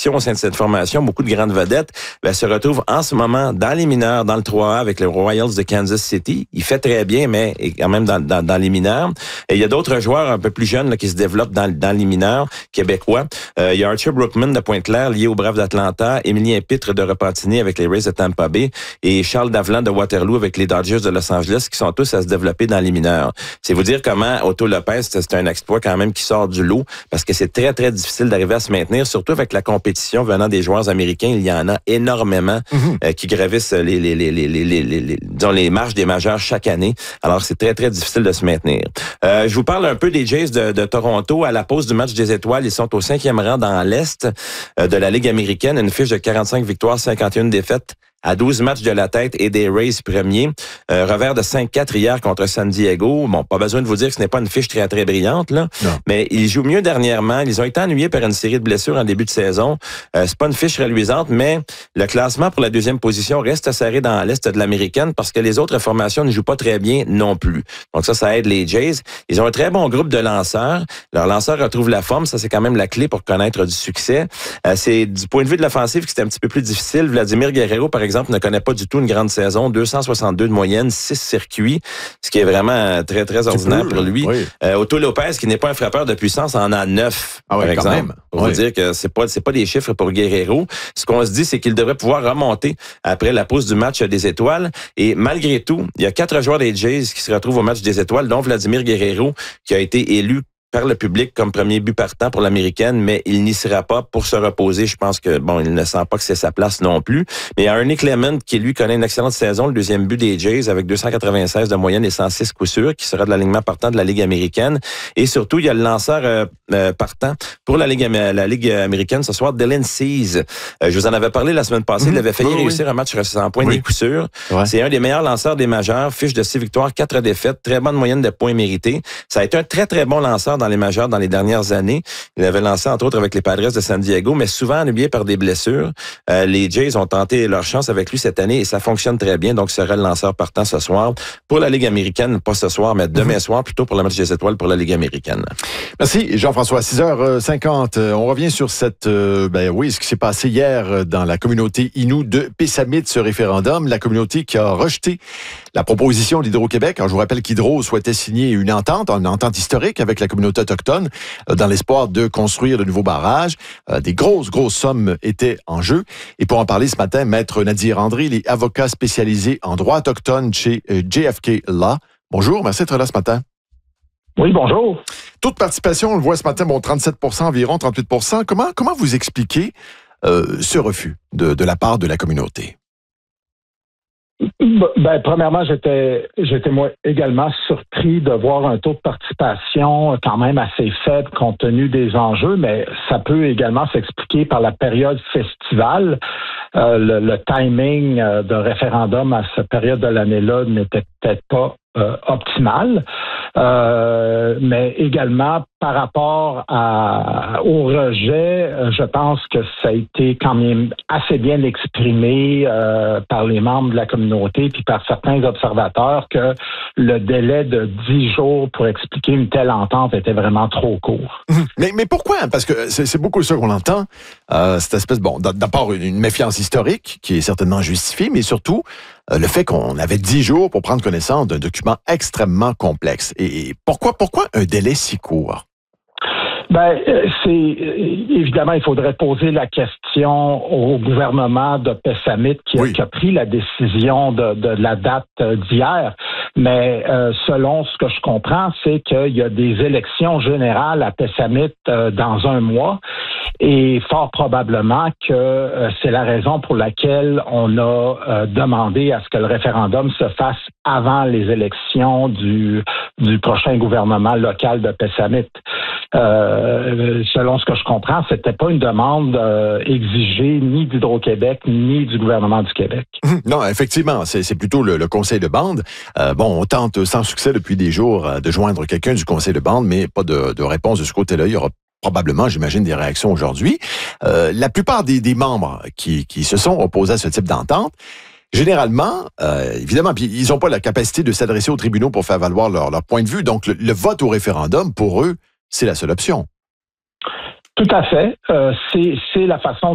compétition au sein de cette formation, beaucoup de grandes vedettes se retrouvent en ce moment dans les mineurs, dans le 3A avec les Royals de Kansas City. Il fait très bien, mais quand même dans les mineurs. Et il y a d'autres joueurs un peu plus jeunes là, qui se développent dans les mineurs québécois. Il y a Archer Brookman de Pointe-Claire, lié aux Braves d'Atlanta, Émilien Pitre de Repentigny avec les Rays de Tampa Bay et Charles Davelant de Waterloo avec les Dodgers de Los Angeles qui sont tous à se développer dans les mineurs. C'est vous dire comment Otto Lopez, c'est un exploit quand même qui sort du lot parce que c'est très, très difficile d'arriver à se maintenir, surtout avec la compétition venant des joueurs américains. Il y en a énormément qui gravissent disons, les marches des majeurs chaque année. Alors, c'est très, très difficile de se maintenir. Je vous parle un peu des Jays de Toronto. À la pause du match des étoiles, ils sont au 5e rang dans l'Est de la Ligue américaine. Une fiche de 45 victoires, 51 défaites à 12 matchs de la tête et des Rays premiers. Revers de 5-4 hier contre San Diego. Bon, pas besoin de vous dire que ce n'est pas une fiche très, très brillante, là. Non. Mais ils jouent mieux dernièrement. Ils ont été ennuyés par une série de blessures en début de saison. C'est pas une fiche reluisante, mais le classement pour la deuxième position reste serré dans l'Est de l'Américaine parce que les autres formations ne jouent pas très bien non plus. Donc ça aide les Jays. Ils ont un très bon groupe de lanceurs. Leurs lanceurs retrouvent la forme. Ça, c'est quand même la clé pour connaître du succès. C'est du point de vue de l'offensive que c'est un petit peu plus difficile. Vladimir Guerrero, par exemple, ne connaît pas du tout une grande saison. 262 de moyenne, 6 circuits, ce qui est vraiment très, très ordinaire pour lui. Oui. Otto Lopez, qui n'est pas un frappeur de puissance, en a 9, par exemple. Pour vous dire que c'est pas des chiffres pour Guerrero. Ce qu'on se dit, c'est qu'il devrait pouvoir remonter après la pause du match des étoiles. Et malgré tout, il y a 4 joueurs des Jays qui se retrouvent au match des étoiles, dont Vladimir Guerrero, qui a été élu par le public comme premier but partant pour l'Américaine, mais il n'y sera pas pour se reposer. Je pense que, il ne sent pas que c'est sa place non plus. Mais il y a Ernie Clement qui, lui, connaît une excellente saison, le deuxième but des Jays avec 296 de moyenne et 106 coups sûrs, qui sera de l'alignement partant de la Ligue américaine. Et surtout, il y a le lanceur partant pour la Ligue américaine ce soir, Dylan Cease. Je vous en avais parlé la semaine passée. Il avait failli réussir un match sans points des coups sûrs. Ouais. C'est un des meilleurs lanceurs des majeurs. Fiche de 6 victoires, 4 défaites, très bonne moyenne de points mérités. Ça a été un très, très bon lanceur dans les majeurs dans les dernières années. Il avait lancé, entre autres, avec les Padres de San Diego, mais souvent ennuyé par des blessures. Les Jays ont tenté leur chance avec lui cette année et ça fonctionne très bien. Donc, il sera le lanceur partant ce soir pour la Ligue américaine, pas ce soir, mais demain soir, plutôt pour le match des étoiles pour la Ligue américaine. Merci, Jean-François. 6h50. On revient sur ce qui s'est passé hier dans la communauté Innu de Pessamit, ce référendum. La communauté qui a rejeté la proposition d'Hydro-Québec. Alors, je vous rappelle qu'Hydro souhaitait signer une entente historique avec la communauté autochtone dans l'espoir de construire de nouveaux barrages. Des grosses sommes étaient en jeu. Et pour en parler ce matin, Maître Nadir André, il est avocat spécialisé en droit autochtone chez JFK Law. Bonjour, merci d'être là ce matin. Oui, bonjour. Taux de participation, on le voit ce matin, 37% environ, 38%. Comment vous expliquez ce refus de la part de la communauté? Premièrement, j'étais moi également surpris de voir un taux de participation quand même assez faible compte tenu des enjeux, mais ça peut également s'expliquer par la période festivale. Le timing de référendum à cette période de l'année-là n'était peut-être pas optimal, mais également par rapport au rejet, je pense que ça a été quand même assez bien exprimé par les membres de la communauté puis par certains observateurs que le délai de 10 jours pour expliquer une telle entente était vraiment trop court. Mais pourquoi? Parce que c'est beaucoup ça qu'on entend, cette espèce, d'abord une méfiance historique qui est certainement justifiée, mais surtout le fait qu'on avait 10 jours pour prendre connaissance d'un document extrêmement complexe. Et pourquoi un délai si court? Évidemment, il faudrait poser la question au gouvernement de Pessamit qui a pris la décision de la date d'hier. Mais selon ce que je comprends, c'est qu'il y a des élections générales à Pessamit dans un mois. Et fort probablement que c'est la raison pour laquelle on a demandé à ce que le référendum se fasse avant les élections du prochain gouvernement local de Pessamit. Selon ce que je comprends, c'était pas une demande exigée ni d'Hydro-Québec ni du gouvernement du Québec. Non, effectivement, c'est plutôt le conseil de bande. On tente sans succès depuis des jours de joindre quelqu'un du conseil de bande, mais pas de réponse de ce côté-là. Il y aura probablement, j'imagine, des réactions aujourd'hui. La plupart des membres qui se sont opposés à ce type d'entente, généralement, évidemment, puis ils n'ont pas la capacité de s'adresser aux tribunaux pour faire valoir leur point de vue. Donc, le vote au référendum, pour eux, c'est la seule option. Tout à fait. C'est la façon